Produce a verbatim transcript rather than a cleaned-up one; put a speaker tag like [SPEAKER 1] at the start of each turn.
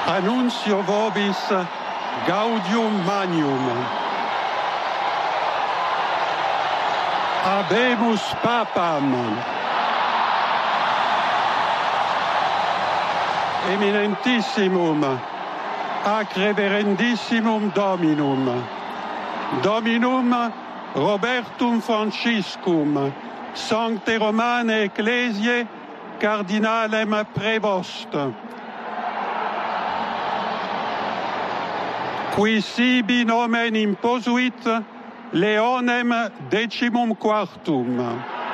[SPEAKER 1] Annuncio vobis gaudium magnum. Habemus papam. Eminentissimum, ac reverendissimum Dominum, Dominum Robertum Franciscum, Sancte Romane Ecclesiae, Cardinalem Prevost, qui sibi nomen imposuit Leonem decimum quartum.